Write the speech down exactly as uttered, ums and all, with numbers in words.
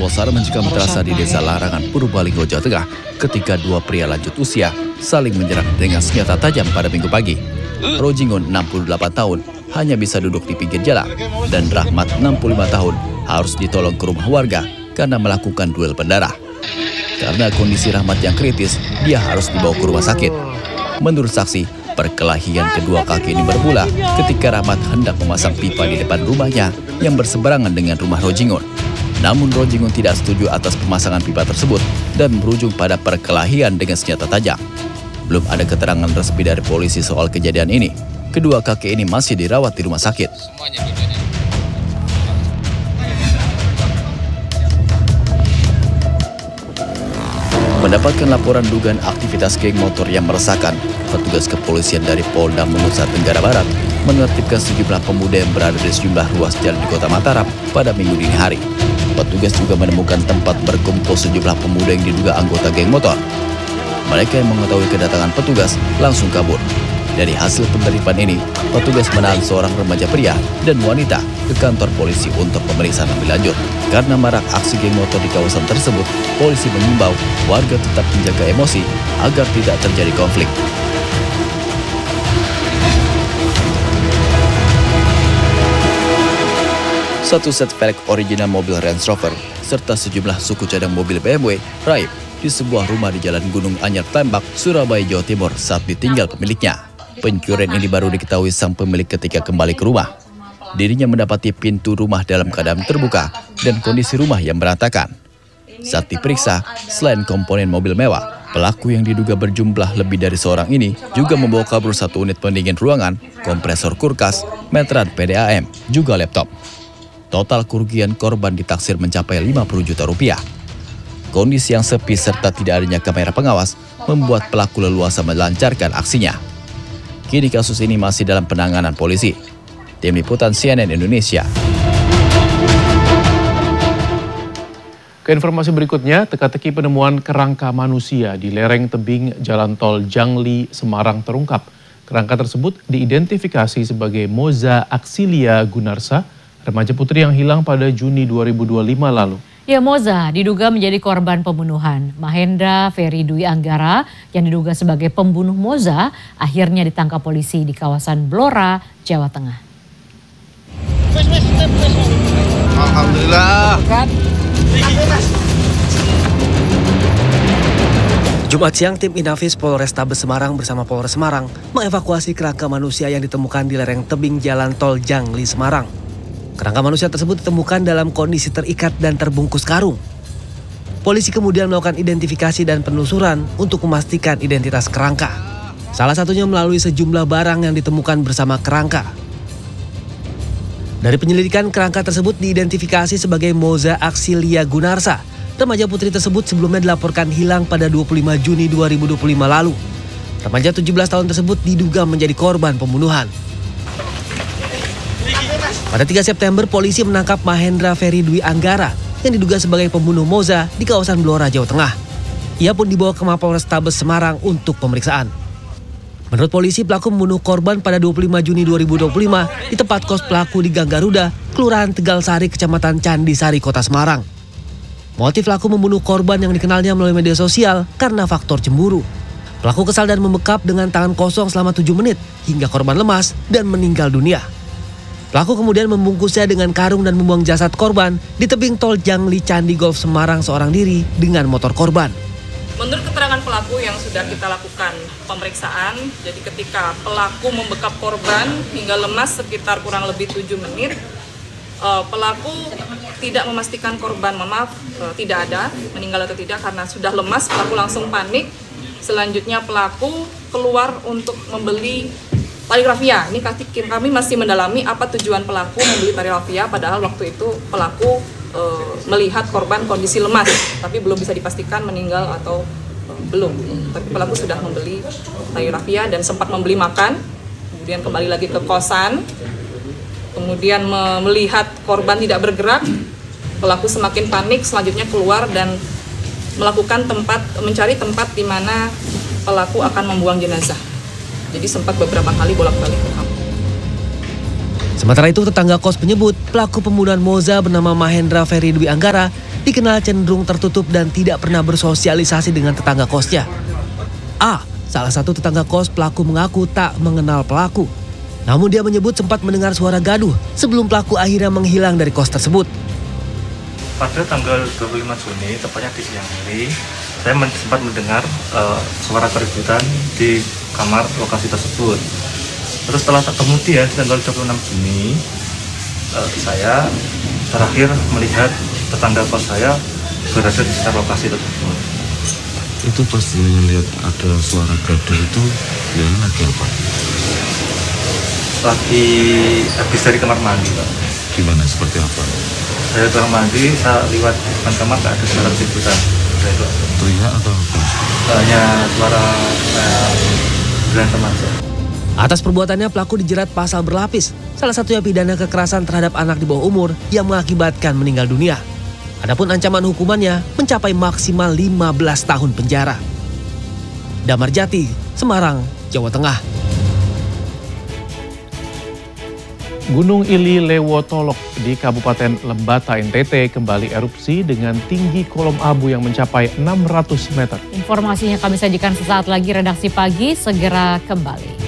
suasana mencekam terasa di Desa Larangan, Purbalingga, Jawa Tengah ketika dua pria lanjut usia saling menyerang dengan senjata tajam pada Minggu pagi. Rojingon, enam puluh delapan tahun, hanya bisa duduk di pinggir jalan, dan Rahmat, enam puluh lima tahun, harus ditolong ke rumah warga karena melakukan duel pendarah. Karena kondisi Rahmat yang kritis, dia harus dibawa ke rumah sakit. Menurut saksi, perkelahian kedua kaki ini bermula ketika Rahmat hendak memasang pipa di depan rumahnya yang berseberangan dengan rumah Rojingon. Namun Rojingon tidak setuju atas pemasangan pipa tersebut dan berujung pada perkelahian dengan senjata tajam. Belum ada keterangan resmi dari polisi soal kejadian ini. Kedua kakek ini masih dirawat di rumah sakit. Mendapatkan laporan dugaan aktivitas geng motor yang meresahkan, petugas kepolisian dari Polda Nusa Tenggara Barat menertibkan sejumlah pemuda yang berada di sejumlah ruas jalan di Kota Mataram pada Minggu dini hari. Petugas juga menemukan tempat berkumpul sejumlah pemuda yang diduga anggota geng motor. Mereka yang mengetahui kedatangan petugas langsung kabur. Dari hasil penerimaan ini, petugas menahan seorang remaja pria dan wanita ke kantor polisi untuk pemeriksaan lebih lanjut. Karena marak aksi geng motor di kawasan tersebut, polisi mengimbau warga tetap menjaga emosi agar tidak terjadi konflik. Satu set velg original mobil Range Rover serta sejumlah suku cadang mobil B M W raib di sebuah rumah di Jalan Gunung Anyar Tembak, Surabaya, Jawa Timur saat ditinggal pemiliknya. Pencurian ini baru diketahui sang pemilik ketika kembali ke rumah. Dirinya mendapati pintu rumah dalam keadaan terbuka dan kondisi rumah yang berantakan. Saat diperiksa, selain komponen mobil mewah, pelaku yang diduga berjumlah lebih dari seorang ini juga membawa kabur satu unit pendingin ruangan, kompresor kulkas, meteran P D A M, juga laptop. Total kerugian korban ditaksir mencapai lima puluh juta rupiah. Kondisi yang sepi serta tidak adanya kamera pengawas membuat pelaku leluasa melancarkan aksinya. Kini kasus ini masih dalam penanganan polisi. Tim Liputan C N N Indonesia. Ke informasi berikutnya, teka-teki penemuan kerangka manusia di lereng tebing Jalan Tol Jangli, Semarang terungkap. Kerangka tersebut diidentifikasi sebagai Moza Axilia Gunarsa, remaja putri yang hilang pada Juni dua ribu dua puluh lima lalu. Ya, Moza diduga menjadi korban pembunuhan. Mahendra Ferry Dwi Anggara yang diduga sebagai pembunuh Moza akhirnya ditangkap polisi di kawasan Blora, Jawa Tengah. Alhamdulillah. Jumat siang, tim Inafis Polrestabes Semarang bersama Polres Semarang mengevakuasi kerangka manusia yang ditemukan di lereng tebing Jalan Tol Jangli, Semarang. Kerangka manusia tersebut ditemukan dalam kondisi terikat dan terbungkus karung. Polisi kemudian melakukan identifikasi dan penelusuran untuk memastikan identitas kerangka. Salah satunya melalui sejumlah barang yang ditemukan bersama kerangka. Dari penyelidikan, kerangka tersebut diidentifikasi sebagai Moza Axilia Gunarsa. Remaja putri tersebut sebelumnya dilaporkan hilang pada dua puluh lima Juni dua ribu dua puluh lima lalu. Remaja tujuh belas tahun tersebut diduga menjadi korban pembunuhan. Pada tiga September, polisi menangkap Mahendra Ferry Dwi Anggara yang diduga sebagai pembunuh Moza di kawasan Blora, Jawa Tengah. Ia pun dibawa ke Mapolrestabes Semarang untuk pemeriksaan. Menurut polisi, pelaku membunuh korban pada dua puluh lima Juni dua ribu dua puluh lima di tempat kos pelaku di Gang Garuda, Kelurahan Tegal Sari, Kecamatan Candi Sari, Kota Semarang. Motif pelaku membunuh korban yang dikenalnya melalui media sosial karena faktor cemburu. Pelaku kesal dan membekap dengan tangan kosong selama tujuh menit hingga korban lemas dan meninggal dunia. Pelaku kemudian membungkusnya dengan karung dan membuang jasad korban di tebing tol Jangli Candi Golf Semarang seorang diri dengan motor korban. Menurut keterangan pelaku yang sudah kita lakukan pemeriksaan, jadi ketika pelaku membekap korban hingga lemas sekitar kurang lebih tujuh menit, pelaku tidak memastikan korban, maaf, tidak ada, meninggal atau tidak karena sudah lemas, pelaku langsung panik. Selanjutnya pelaku keluar untuk membeli tali rafia. Ini kami masih mendalami apa tujuan pelaku membeli tali rafia, padahal waktu itu pelaku e, melihat korban kondisi lemas, tapi belum bisa dipastikan meninggal atau e, belum. Tapi pelaku sudah membeli tali rafia dan sempat membeli makan, kemudian kembali lagi ke kosan, kemudian me melihat korban tidak bergerak, pelaku semakin panik, selanjutnya keluar dan melakukan tempat mencari tempat di mana pelaku akan membuang jenazah. Jadi sempat beberapa kali bolak-balik ke kampung. Sementara itu, tetangga kos menyebut pelaku pembunuhan Moza bernama Mahendra Ferry Dwi Anggara dikenal cenderung tertutup dan tidak pernah bersosialisasi dengan tetangga kosnya. A, salah satu tetangga kos pelaku mengaku tak mengenal pelaku. Namun dia menyebut sempat mendengar suara gaduh sebelum pelaku akhirnya menghilang dari kos tersebut. Pada tanggal dua puluh lima Juni, tepatnya di siang hari, saya sempat mendengar uh, suara keributan di kamar lokasi tersebut. Terus setelah kemudian tanggal dua puluh enam Juni, uh, saya terakhir melihat tetangga kos saya berada di sekitar lokasi tersebut. Itu pas melihat ada suara gaduh itu, dia lagi apa? Lagi habis dari kamar mandi, Pak. Gimana, seperti apa? Saya kamar mandi, saya lewat di depan kamar, tak ada suara keributan. Teriak atau apa? Hanya suara uh, berantem aja. Atas perbuatannya pelaku dijerat pasal berlapis, salah satunya pidana kekerasan terhadap anak di bawah umur yang mengakibatkan meninggal dunia. Adapun ancaman hukumannya mencapai maksimal lima belas tahun penjara. Damar Jati, Semarang, Jawa Tengah. Gunung Ili Lewotolok di Kabupaten Lembata N T T kembali erupsi dengan tinggi kolom abu yang mencapai enam ratus meter. Informasinya kami sajikan sesaat lagi, redaksi pagi segera kembali.